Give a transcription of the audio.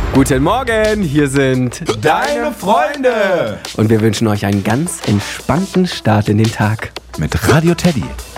Guten Morgen, hier sind Deine Freunde! und wir wünschen euch einen ganz entspannten Start in den Tag. Mit Radio Teddy.